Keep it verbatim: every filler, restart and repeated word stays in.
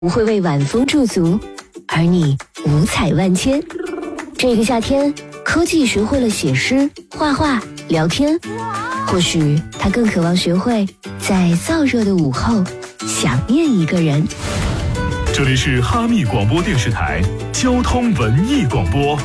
不会为晚风驻足，而你五彩万千。这个夏天，科技学会了写诗、画画、聊天，或许他更渴望学会在燥热的午后想念一个人。 这里是哈密广播电视台交通文艺广播。